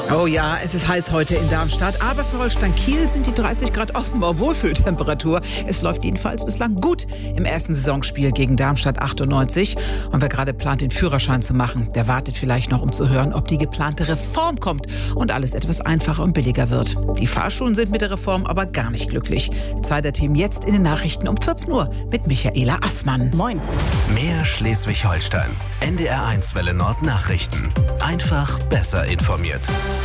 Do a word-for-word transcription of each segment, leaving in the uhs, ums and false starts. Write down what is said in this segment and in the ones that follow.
Oh ja, es ist heiß heute in Darmstadt, aber für Holstein Kiel sind die dreißig Grad offenbar Wohlfühltemperatur. Es läuft jedenfalls bislang gut im ersten Saisonspiel gegen Darmstadt achtundneunzig. Und wer gerade plant, den Führerschein zu machen, der wartet vielleicht noch, um zu hören, ob die geplante Reform kommt und alles etwas einfacher und billiger wird. Die Fahrschulen sind mit der Reform aber gar nicht glücklich. Zeider-Team jetzt in den Nachrichten um vierzehn Uhr mit Michaela Assmann. Moin. Mehr Schleswig-Holstein. N D R eins Welle Nord Nachrichten. Einfach besser informiert.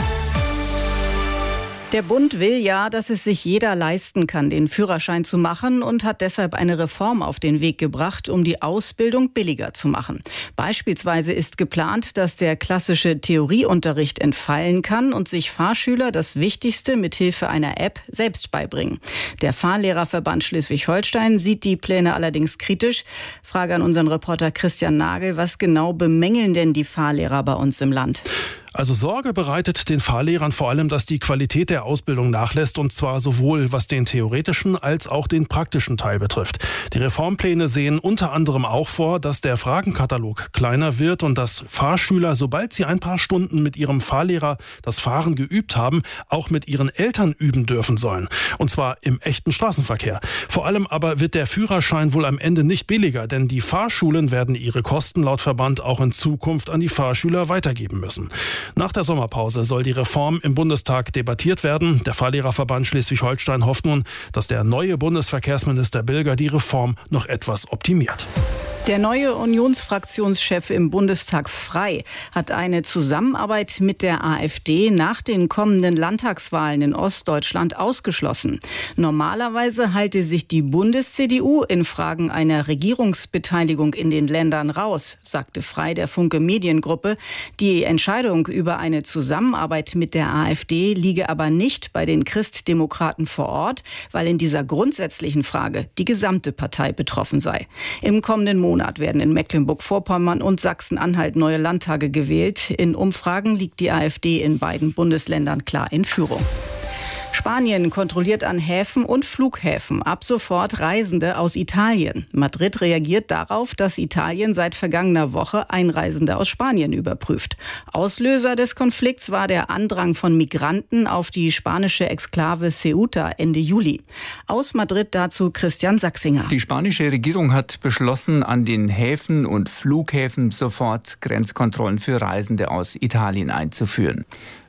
Der Bund will ja, dass es sich jeder leisten kann, den Führerschein zu machen, und hat deshalb eine Reform auf den Weg gebracht, um die Ausbildung billiger zu machen. Beispielsweise ist geplant, dass der klassische Theorieunterricht entfallen kann und sich Fahrschüler das Wichtigste mithilfe einer App selbst beibringen. Der Fahrlehrerverband Schleswig-Holstein sieht die Pläne allerdings kritisch. Frage an unseren Reporter Christian Nagel: Was genau bemängeln denn die Fahrlehrer bei uns im Land? Also Sorge bereitet den Fahrlehrern vor allem, dass die Qualität der Ausbildung nachlässt, und zwar sowohl was den theoretischen als auch den praktischen Teil betrifft. Die Reformpläne sehen unter anderem auch vor, dass der Fragenkatalog kleiner wird und dass Fahrschüler, sobald sie ein paar Stunden mit ihrem Fahrlehrer das Fahren geübt haben, auch mit ihren Eltern üben dürfen sollen. Und zwar im echten Straßenverkehr. Vor allem aber wird der Führerschein wohl am Ende nicht billiger, denn die Fahrschulen werden ihre Kosten laut Verband auch in Zukunft an die Fahrschüler weitergeben müssen. Nach der Sommerpause soll die Reform im Bundestag debattiert werden. Der Fahrlehrerverband Schleswig-Holstein hofft nun, dass der neue Bundesverkehrsminister Bilger die Reform noch etwas optimiert. Der neue Unionsfraktionschef im Bundestag Frey hat eine Zusammenarbeit mit der AfD nach den kommenden Landtagswahlen in Ostdeutschland ausgeschlossen. Normalerweise halte sich die Bundes-C D U in Fragen einer Regierungsbeteiligung in den Ländern raus, sagte Frey der Funke Mediengruppe. Die Entscheidung über eine Zusammenarbeit mit der AfD liege aber nicht bei den Christdemokraten vor Ort, weil in dieser grundsätzlichen Frage die gesamte Partei betroffen sei. Im kommenden Monat Monat werden in Mecklenburg-Vorpommern und Sachsen-Anhalt neue Landtage gewählt. In Umfragen liegt die AfD in beiden Bundesländern klar in Führung. Spanien kontrolliert an Häfen und Flughäfen ab sofort Reisende aus Italien. Madrid reagiert darauf, dass Italien seit vergangener Woche Einreisende aus Spanien überprüft. Auslöser des Konflikts war der Andrang von Migranten auf die spanische Exklave Ceuta Ende Juli. Aus Madrid dazu Christian Sachsinger. Die spanische Regierung hat beschlossen, an den Häfen und Flughäfen sofort Grenzkontrollen für Reisende aus Italien einzuführen.